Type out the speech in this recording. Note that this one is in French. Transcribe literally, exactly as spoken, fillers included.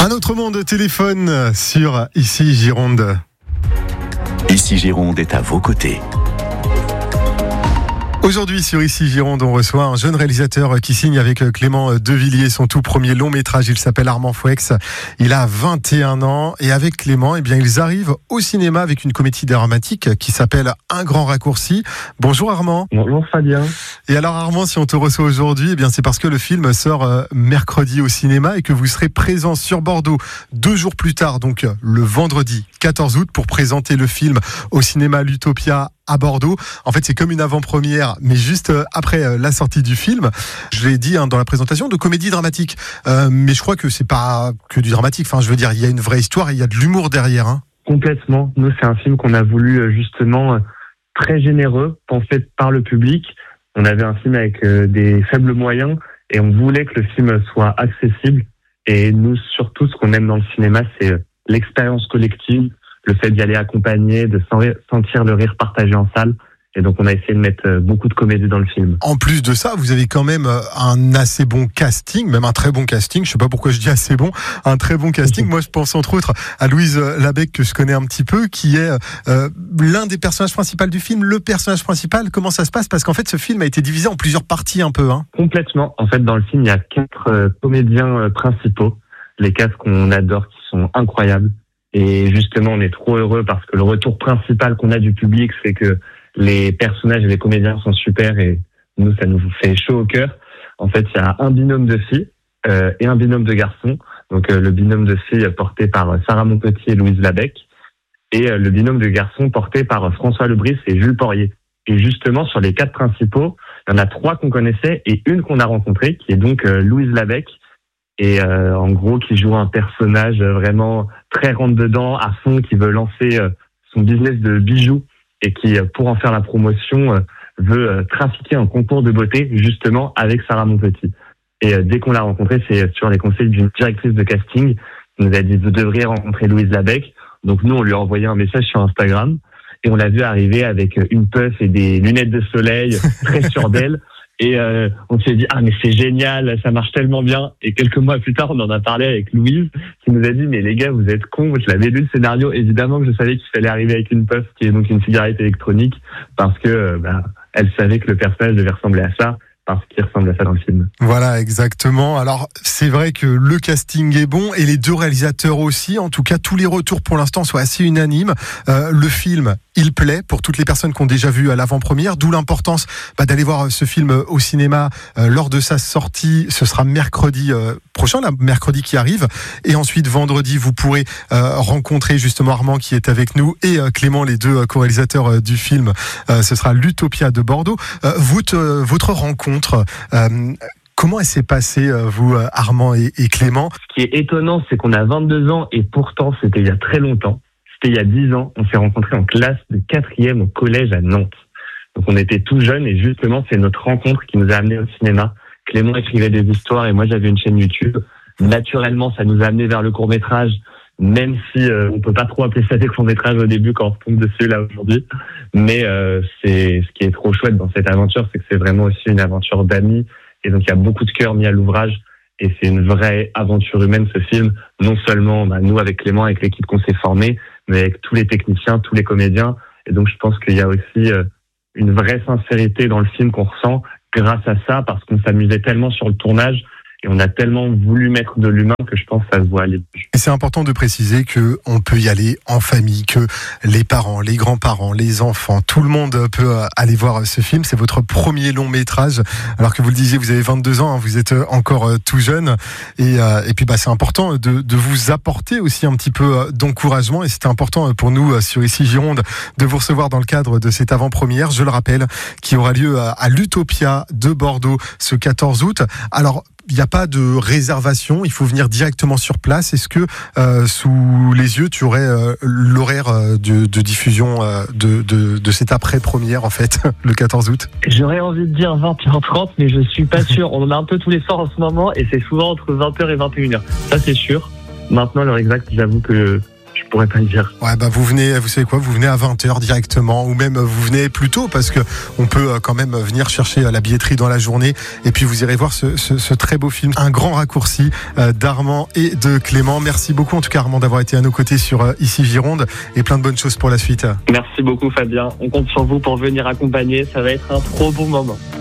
Un autre monde téléphone sur Ici Gironde. Ici Gironde est à vos côtés. Aujourd'hui sur Ici Gironde, on reçoit un jeune réalisateur qui signe avec Clément Devilliers son tout premier long métrage. Il s'appelle Armand Fouex. Il a vingt et un ans et avec Clément, eh bien, ils arrivent au cinéma avec une comédie dramatique qui s'appelle Un grand raccourci. Bonjour Armand. Bonjour Fabien. Et alors Armand, si on te reçoit aujourd'hui, eh bien c'est parce que le film sort euh, mercredi au cinéma et que vous serez présent sur Bordeaux deux jours plus tard, donc le vendredi quatorze août, pour présenter le film au cinéma L'Utopia à Bordeaux. En fait, c'est comme une avant-première, mais juste après la sortie du film. Je l'ai dit hein, dans la présentation, de comédie dramatique. Euh, mais je crois que c'est pas que du dramatique. Enfin, je veux dire, il y a une vraie histoire et il y a de l'humour derrière. Hein. Complètement. Nous, c'est un film qu'on a voulu justement très généreux, pensé par le public. On avait un film avec des faibles moyens et on voulait que le film soit accessible. Et nous, surtout, ce qu'on aime dans le cinéma, c'est l'expérience collective, le fait d'y aller accompagné, de sentir le rire partagé en salle. Et donc, on a essayé de mettre beaucoup de comédie dans le film. En plus de ça, vous avez quand même un assez bon casting, même un très bon casting. Je sais pas pourquoi je dis assez bon, un très bon casting. Moi, je pense entre autres à Louise Labec, que je connais un petit peu, qui est euh, l'un des personnages principaux du film, le personnage principal. Comment ça se passe? Parce qu'en fait, ce film a été divisé en plusieurs parties un peu. Hein. Complètement. En fait, dans le film, il y a quatre euh, comédiens euh, principaux. Les quatre qu'on adore, qui sont incroyables. Et justement, on est trop heureux parce que le retour principal qu'on a du public, c'est que les personnages et les comédiens sont super et nous, ça nous fait chaud au cœur. En fait, il y a un binôme de filles euh, et un binôme de garçons. Donc, euh, le binôme de filles porté par Sarah Monpetit et Louise Labec et euh, le binôme de garçons porté par François Lebris et Jules Porrier. Et justement, sur les quatre principaux, il y en a trois qu'on connaissait et une qu'on a rencontrée, qui est donc euh, Louise Labec. Et euh, en gros, qui joue un personnage vraiment très rentre-dedans, à fond, qui veut lancer euh, son business de bijoux et qui, pour en faire la promotion, euh, veut euh, trafiquer un concours de beauté, justement, avec Sarah Monpetit. Et euh, dès qu'on l'a rencontrée, c'est sur les conseils d'une directrice de casting qui nous a dit « Vous devriez rencontrer Louise Labec ». Donc nous, on lui a envoyé un message sur Instagram et on l'a vu arriver avec une puff et des lunettes de soleil, très sûre d'elle. Et euh, on s'est dit, ah mais c'est génial, ça marche tellement bien. Et quelques mois plus tard, on en a parlé avec Louise, qui nous a dit, mais les gars, vous êtes cons, je l'avais lu le scénario, évidemment que je savais qu'il fallait arriver avec une puff, qui est donc une cigarette électronique, parce que bah, elle savait que le personnage devait ressembler à ça, parce qu'il ressemble à ça dans le film. Voilà, exactement. Alors, c'est vrai que le casting est bon, et les deux réalisateurs aussi. En tout cas, tous les retours pour l'instant sont assez unanimes. Euh, le film, il plaît pour toutes les personnes qui ont déjà vu à l'avant-première, d'où l'importance bah, d'aller voir ce film au cinéma euh, lors de sa sortie. Ce sera mercredi euh, prochain, là, mercredi qui arrive, et ensuite vendredi vous pourrez euh, rencontrer justement Armand qui est avec nous et euh, Clément, les deux euh, co-réalisateurs euh, du film. Euh, ce sera l'Utopia de Bordeaux. Euh, votre, euh, votre rencontre, euh, comment elle s'est passée, euh, vous Armand et, et Clément? Ce qui est étonnant, c'est qu'on a vingt-deux ans et pourtant c'était il y a très longtemps. C'était il y a dix ans, on s'est rencontrés en classe de quatrième au collège à Nantes. Donc on était tout jeunes et justement c'est notre rencontre qui nous a amenés au cinéma. Clément écrivait des histoires et moi j'avais une chaîne YouTube. Naturellement, ça nous a amenés vers le court-métrage, même si euh, on peut pas trop appeler ça des courts-métrages au début quand on retombe dessus là aujourd'hui. Mais euh, c'est ce qui est trop chouette dans cette aventure, c'est que c'est vraiment aussi une aventure d'amis. Et donc il y a beaucoup de cœur mis à l'ouvrage. Et c'est une vraie aventure humaine, ce film. Non seulement bah, nous, avec Clément, avec l'équipe qu'on s'est formée, mais avec tous les techniciens, tous les comédiens. Et donc, je pense qu'il y a aussi euh, une vraie sincérité dans le film qu'on ressent grâce à ça, parce qu'on s'amusait tellement sur le tournage et on a tellement voulu mettre de l'humain que je pense que ça se voit à l'image. Et c'est important de préciser que on peut y aller en famille, que les parents, les grands-parents, les enfants, tout le monde peut aller voir ce film. C'est votre premier long métrage. Alors que vous le disiez, vous avez vingt-deux ans, hein, vous êtes encore tout jeune. Et, euh, et puis bah, c'est important de, de vous apporter aussi un petit peu d'encouragement. Et c'était important pour nous sur Ici Gironde de vous recevoir dans le cadre de cette avant-première, je le rappelle, qui aura lieu à, à l'Utopia de Bordeaux ce quatorze août. Alors, il n'y a pas de réservation, il faut venir directement sur place. Est-ce que euh, sous les yeux, tu aurais euh, l'horaire euh, de, de diffusion euh, de, de, de cette après-première, en fait, le quatorze août? J'aurais envie de dire vingt heures trente, mais je suis pas sûr. On en a un peu tous les soirs en ce moment et c'est souvent entre vingt heures et vingt et une heures. Ça, c'est sûr. Maintenant, l'heure exacte, j'avoue que je pourrais pas le dire. Ouais, bah vous venez, vous savez quoi, vous venez à vingt heures directement, ou même vous venez plus tôt parce que on peut quand même venir chercher la billetterie dans la journée et puis vous irez voir ce, ce, ce très beau film. Un grand raccourci euh, d'Armand et de Clément. Merci beaucoup en tout cas Armand d'avoir été à nos côtés sur euh, Ici Gironde et plein de bonnes choses pour la suite. Merci beaucoup Fabien. On compte sur vous pour venir accompagner. Ça va être un trop bon moment.